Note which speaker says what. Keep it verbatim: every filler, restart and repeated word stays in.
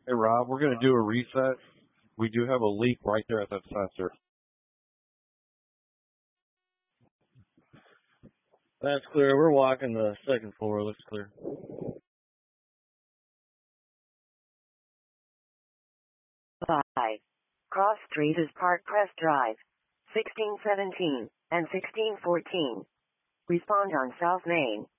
Speaker 1: Hey, Rob, we're going to do a reset. We do have a leak right there at that sensor.
Speaker 2: That's clear. We're walking the second floor. Looks clear.
Speaker 3: Bye. Cross Street is Park Crest Drive. sixteen seventeen and sixteen fourteen. Respond on South Main.